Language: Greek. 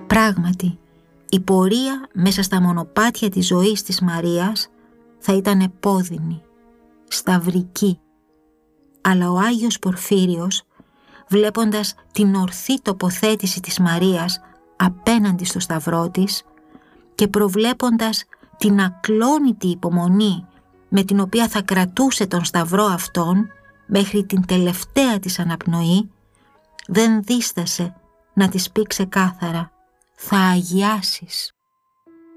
Πράγματι, η πορεία μέσα στα μονοπάτια της ζωής της Μαρίας θα ήταν επώδυνη, σταυρική. Αλλά ο Άγιος Πορφύριος, βλέποντας την ορθή τοποθέτηση της Μαρίας απέναντι στο σταυρό της και προβλέποντας την ακλόνητη υπομονή με την οποία θα κρατούσε τον σταυρό αυτόν μέχρι την τελευταία της αναπνοή, δεν δίστασε να της πει ξεκάθαρα: «Θα αγιάσεις».